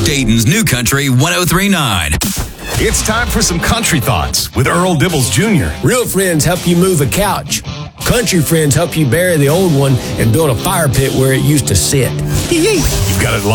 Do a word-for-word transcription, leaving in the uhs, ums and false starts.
Dayton's New Country one oh three point nine. It's time for some country thoughts with Earl Dibbles Junior Real friends help you move a couch. Country friends help you bury the old one and build a fire pit where it used to sit. You've got it